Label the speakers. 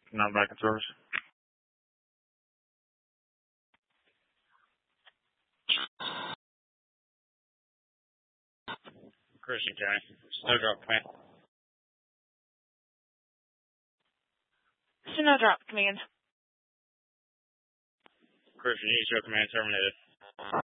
Speaker 1: Not back in service. Christian County. Snowdrop Command.
Speaker 2: Snowdrop Command.
Speaker 1: Christian, you show command terminated.